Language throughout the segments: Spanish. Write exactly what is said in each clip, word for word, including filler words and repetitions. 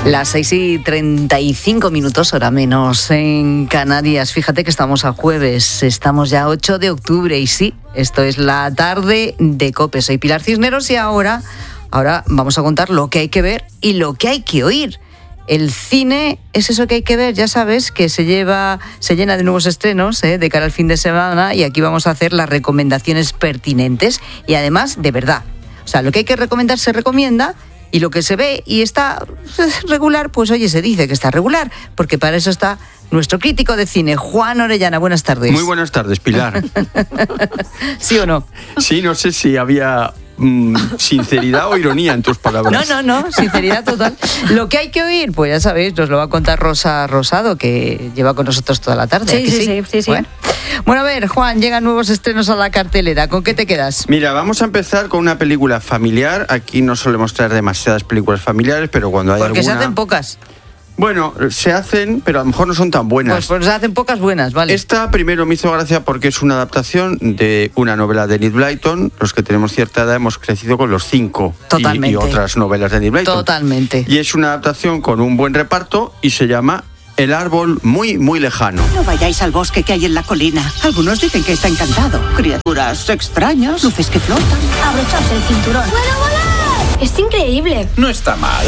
Las seis y treinta y cinco minutos, hora menos en Canarias. Fíjate que estamos a jueves, estamos ya ocho de octubre y sí, esto es la tarde de COPE. Soy Pilar Cisneros y ahora, ahora vamos a contar lo que hay que ver y lo que hay que oír. El cine es eso que hay que ver, ya sabes, que se lleva, se llena de nuevos estrenos ¿eh? de cara al fin de semana, y aquí vamos a hacer las recomendaciones pertinentes y además de verdad. O sea, lo que hay que recomendar se recomienda. Y lo que se ve y está regular, pues oye, se dice que está regular, porque para eso está nuestro crítico de cine, Juan Orellana. Buenas tardes. Muy buenas tardes, Pilar. ¿Sí o no? Sí, no sé si había mmm, sinceridad o ironía en tus palabras. No, no, no, sinceridad total. Lo que hay que oír, pues ya sabéis, nos lo va a contar Rosa Rosado, que lleva con nosotros toda la tarde. Sí, sí, sí, sí, sí, sí. Bueno. Bueno, a ver, Juan, llegan nuevos estrenos a la cartelera. ¿Con qué te quedas? Mira, vamos a empezar con una película familiar. Aquí no solemos traer demasiadas películas familiares, pero cuando hay Porque alguna... se hacen pocas. Bueno, se hacen, pero a lo mejor no son tan buenas. Pues, pues se hacen pocas buenas, vale. Esta primero me hizo gracia porque es una adaptación de una novela de Enid Blyton. Los que tenemos cierta edad hemos crecido con Los Cinco. Totalmente. Y, y otras novelas de Enid Blyton. Totalmente. Y es una adaptación con un buen reparto y se llama El árbol muy, muy lejano. No vayáis al bosque que hay en la colina. Algunos dicen que está encantado. Criaturas extrañas, luces que flotan. Abrocharse el cinturón. ¡Puedo volar! ¡Es increíble! No está mal.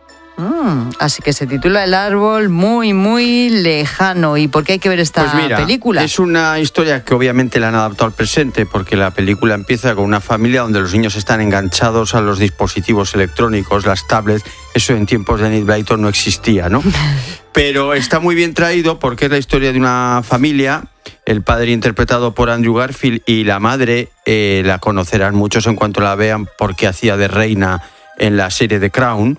Mm, así que se titula El árbol muy, muy lejano. ¿Y por qué hay que ver esta pues mira, película? Es una historia que obviamente la han adaptado al presente, porque la película empieza con una familia donde los niños están enganchados a los dispositivos electrónicos, las tablets. Eso en tiempos de Enid Blyton no existía, ¿no? Pero está muy bien traído porque es la historia de una familia. El padre interpretado por Andrew Garfield y la madre eh, la conocerán muchos en cuanto la vean porque hacía de reina en la serie The Crown.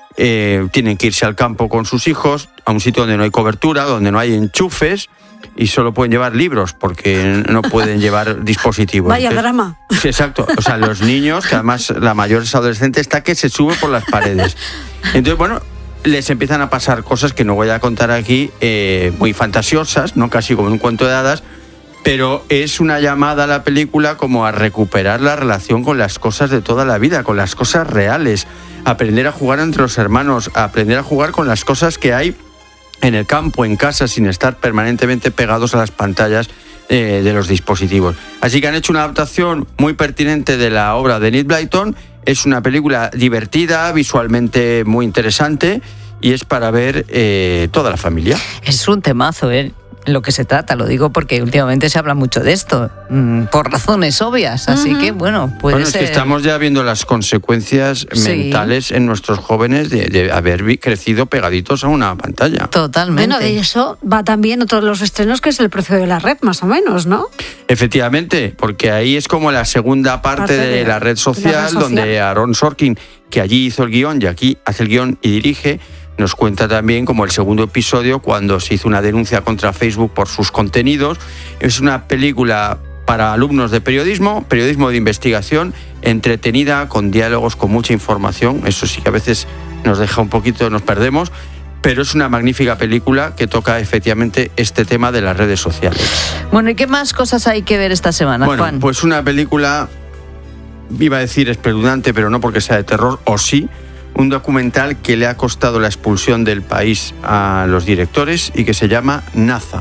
Eh, tienen que irse al campo con sus hijos a un sitio donde no hay cobertura, donde no hay enchufes y solo pueden llevar libros porque no pueden llevar dispositivos. Vaya Entonces, drama. Sí, exacto. O sea, los niños, que además la mayor es adolescente, está que se sube por las paredes. Entonces, bueno, les empiezan a pasar cosas que no voy a contar aquí, eh, muy fantasiosas, no casi como un cuento de hadas, pero es una llamada a la película como a recuperar la relación con las cosas de toda la vida, con las cosas reales, aprender a jugar entre los hermanos, aprender a jugar con las cosas que hay en el campo, en casa, sin estar permanentemente pegados a las pantallas eh, de los dispositivos. Así que han hecho una adaptación muy pertinente de la obra de Enid Blyton. Es una película divertida, visualmente muy interesante y es para ver eh, toda la familia. Es un temazo, ¿eh? Lo que se trata, lo digo porque últimamente se habla mucho de esto, mmm, por razones obvias, así uh-huh. que bueno, puede bueno, ser... es que estamos ya viendo las consecuencias sí. mentales en nuestros jóvenes de, de haber crecido pegaditos a una pantalla. Totalmente. Bueno, de eso va también otro de los estrenos, que es El precio de la red, más o menos, ¿no? Efectivamente, porque ahí es como la segunda parte, parte de, de, la red social, la red social, donde Aaron Sorkin, que allí hizo el guión y aquí hace el guión y dirige, nos cuenta también como el segundo episodio cuando se hizo una denuncia contra Facebook por sus contenidos. Es una película para alumnos de periodismo, periodismo de investigación, entretenida, con diálogos, con mucha información. Eso sí que a veces nos deja un poquito, nos perdemos, pero es una magnífica película que toca efectivamente este tema de las redes sociales. Bueno, ¿y qué más cosas hay que ver esta semana, bueno, Juan? Pues una película, iba a decir espeluznante, pero no porque sea de terror, o sí, un documental que le ha costado la expulsión del país a los directores y que se llama Naza.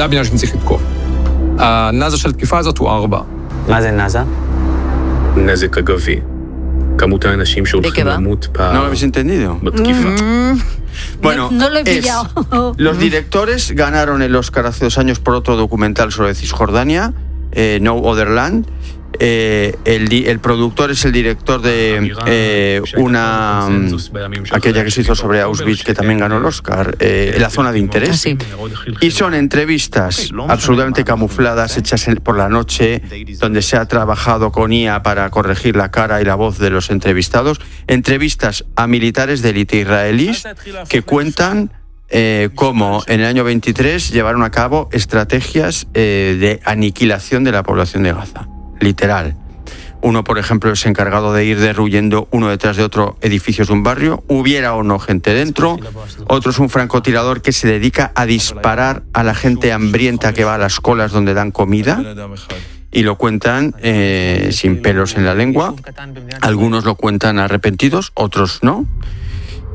¿De qué va? ¿No lo habéis entendido? Mm. Bueno, no, no lo he es, pillado. Los directores ganaron el Oscar hace dos años por otro documental sobre Cisjordania, eh, No Other Land. Eh, el, el productor es el director de eh, una aquella que se hizo sobre Auschwitz, que también ganó el Oscar, eh, La zona de interés. Sí. Y son entrevistas absolutamente camufladas, hechas por la noche, donde se ha trabajado con I A para corregir la cara y la voz de los entrevistados. Entrevistas a militares de élite israelíes que cuentan Eh, cómo en el año veintitrés llevaron a cabo estrategias eh, de aniquilación de la población de Gaza, literal. Uno, por ejemplo, es encargado de ir derruyendo uno detrás de otro edificios de un barrio, hubiera o no gente dentro. Otro es un francotirador que se dedica a disparar a la gente hambrienta que va a las colas donde dan comida, y lo cuentan eh, sin pelos en la lengua. Algunos lo cuentan arrepentidos, otros no.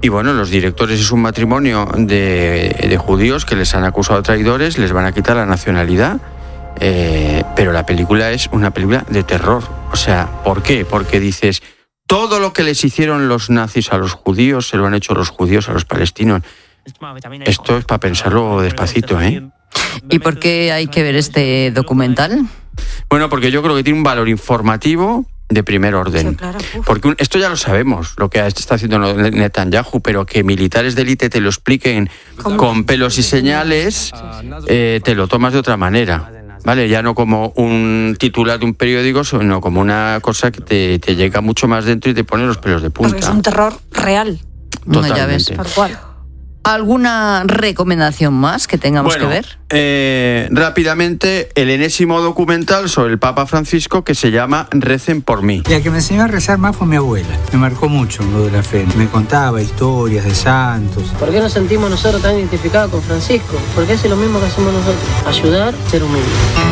Y bueno, los directores es un matrimonio de, de judíos que les han acusado de traidores, les van a quitar la nacionalidad. Eh, pero la película es una película de terror. O sea, ¿por qué? Porque dices, todo lo que les hicieron los nazis a los judíos, se lo han hecho los judíos a los palestinos. Esto es para pensarlo despacito, ¿eh? ¿Y por qué hay que ver este documental? Bueno, porque yo creo que tiene un valor informativo de primer orden. Sí, claro. Porque un, esto ya lo sabemos, lo que está haciendo Netanyahu, pero que militares de élite te lo expliquen ¿Cómo? Con pelos y señales, eh, te lo tomas de otra manera. Vale, ya no como un titular de un periódico, sino como una cosa que te, te llega mucho más dentro y te pone los pelos de punta. Porque es un terror real. Totalmente. No, ya ves. Tal cual. ¿Alguna recomendación más que tengamos bueno, que ver? Eh, rápidamente, el enésimo documental sobre el Papa Francisco que se llama Recen por mí. La que me enseñó a rezar más fue mi abuela. Me marcó mucho lo de la fe. Me contaba historias de santos. ¿Por qué nos sentimos nosotros tan identificados con Francisco? Porque hace lo mismo que hacemos nosotros. Ayudar, ser humilde.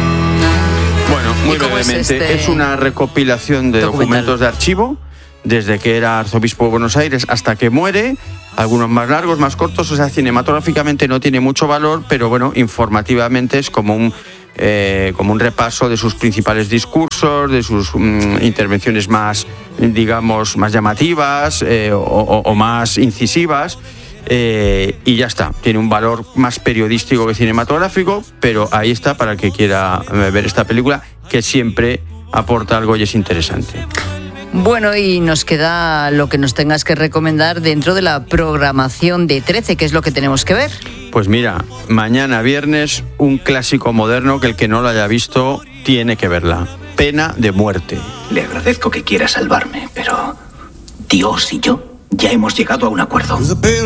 Bueno, muy brevemente, es, este... es una recopilación de documental. documentos de archivo, desde que era arzobispo de Buenos Aires hasta que muere, algunos más largos, más cortos, o sea, cinematográficamente no tiene mucho valor, pero bueno, informativamente es como un, eh, como un repaso de sus principales discursos, de sus um, intervenciones más, digamos, más llamativas eh, o, o, o más incisivas. Eh, y ya está, tiene un valor más periodístico que cinematográfico, pero ahí está para el que quiera ver esta película, que siempre aporta algo y es interesante. Bueno, y nos queda lo que nos tengas que recomendar dentro de la programación de trece, ¿qué es lo que tenemos que ver? Pues mira, mañana viernes, un clásico moderno que el que no lo haya visto tiene que verla. Pena de muerte. Le agradezco que quiera salvarme, pero Dios y yo ya hemos llegado a un acuerdo.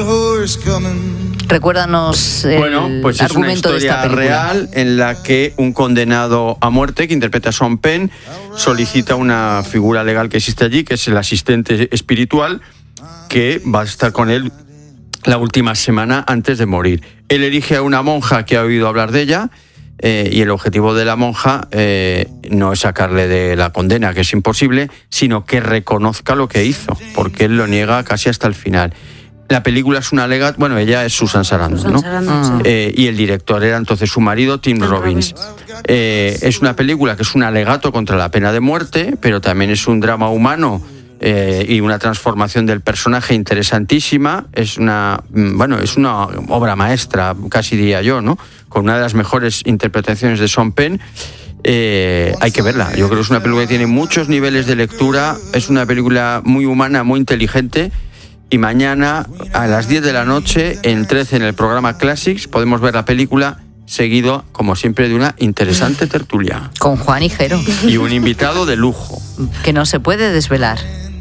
Recuérdanos el bueno, pues es argumento una historia de esta película. real en la que un condenado a muerte que interpreta a Sean Penn solicita una figura legal que existe allí, que es el asistente espiritual, que va a estar con él la última semana antes de morir. Él elige a una monja que ha oído hablar de ella, eh, y el objetivo de la monja eh, no es sacarle de la condena, que es imposible, sino que reconozca lo que hizo, porque él lo niega casi hasta el final. La película es una alegato, bueno, ella es Susan Sarandon, Susan ¿no? Sarandon, sí. eh, y el director era entonces su marido, Tim, Tim Robbins. Robbins. Eh, es una película que es un alegato contra la pena de muerte, pero también es un drama humano eh, y una transformación del personaje interesantísima. Es una, bueno, es una obra maestra, casi diría yo, ¿no? Con una de las mejores interpretaciones de Sean Penn. Eh, hay que verla. Yo creo que es una película que tiene muchos niveles de lectura. Es una película muy humana, muy inteligente. Y mañana a las diez de la noche, en trece, en el programa Classics, podemos ver la película seguido, como siempre, de una interesante tertulia. Con Juan Higuero. Y un invitado de lujo. Que no se puede desvelar.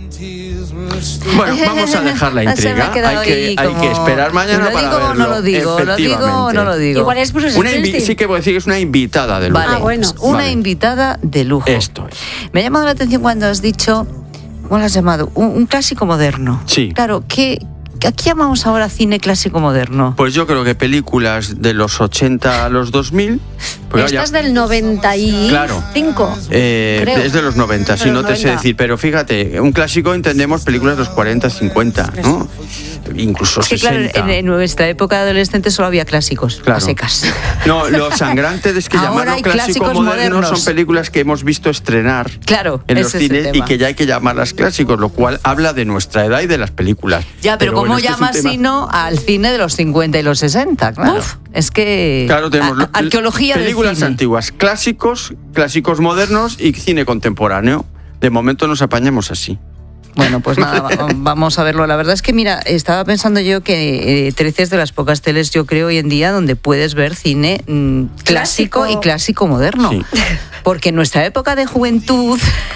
Bueno, vamos a dejar la intriga. Hay que, hay que esperar mañana para verlo. ¿Lo digo o no lo digo? ¿Lo digo o no lo digo? Igual es Bruce una invi- Sí que puedo decir que es una invitada de lujo. Vale, ah, bueno. Una vale. invitada de lujo. Esto es. Me ha llamado la atención cuando has dicho... ¿Cómo lo has llamado? Un, un clásico moderno. Sí. Claro, ¿qué, ¿a qué llamamos ahora cine clásico moderno? Pues yo creo que películas de los ochenta a los dos mil... Pues Esta es del noventa y cinco. Claro. Eh, creo. es de los noventa, si De no los te sé noventa. decir. Pero fíjate, un clásico entendemos películas de los cuarenta, cincuenta, ¿no? Incluso Es que sesenta. claro, en, en nuestra época de adolescente solo había clásicos, Claro. a secas. No, lo sangrante es que Ahora llamarlo hay clásico clásicos moderno modernos. son películas que hemos visto estrenar Claro, en los ese es el cines y tema. que ya hay que llamarlas clásicos, lo cual habla de nuestra edad y de las películas. Ya, pero, ¿cómo bueno, este es un llamas tema- si no al cine de los cincuenta y los sesenta? Claro. Uf. Es que... Claro, tenemos a- arqueología del películas cine. antiguas, clásicos, clásicos modernos y cine contemporáneo. De momento nos apañamos así. Bueno, pues nada, va- vamos a verlo. La verdad es que, mira, estaba pensando yo que eh, trece es de las pocas teles, yo creo, hoy en día donde puedes ver cine mm, clásico, Clásico. y clásico moderno. Sí. Porque en nuestra época de juventud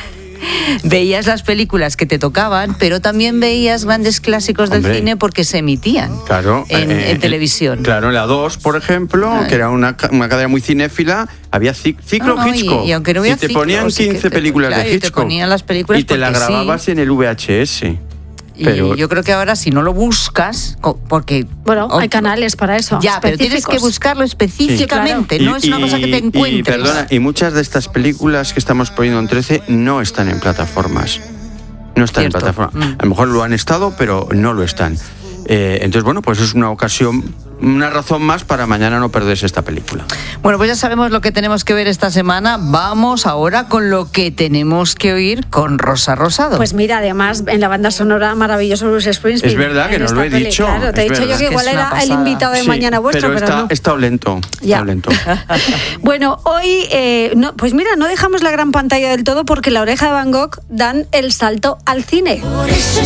veías las películas que te tocaban, pero también veías grandes clásicos del Hombre. cine porque se emitían Claro, en, eh, en televisión. Claro, en la dos, por ejemplo, Ay. que era una, ca- una cadena muy cinéfila, había ci- ciclo No, no, y- Hitchcock. y aunque no hubiera te ciclo, ponían sí que quince te- películas claro, de y te Hitchcock. ponían las películas y te la porque sí. grababas en el V H S. Y Pero- yo creo que ahora si no lo buscas, co- porque... Bueno, o- hay canales para eso. Ya, pero tienes que específicos. buscarlo específicamente, Y- no es una y- cosa que te y, encuentres. perdona, y muchas de estas películas que estamos poniendo en trece no están en plataformas. No están Cierto. en plataformas. Mm. A lo mejor lo han estado, pero no lo están. Eh, entonces, bueno, pues es una ocasión, una razón más para mañana no perderse esta película. Bueno, pues ya sabemos lo que tenemos que ver esta semana. Vamos ahora con lo que tenemos que oír con Rosa Rosado. Pues mira, además, en la banda sonora maravilloso Bruce Springsteen. Es verdad que no lo he peli, dicho. Claro, te he dicho verdad. yo que Es que igual es una era pasada. el invitado de Sí, mañana vuestro, pero, pero está, no. está lento. Ya. Está lento. Bueno, hoy, eh, no, pues mira, no dejamos la gran pantalla del todo porque La Oreja de Van Gogh dan el salto al cine.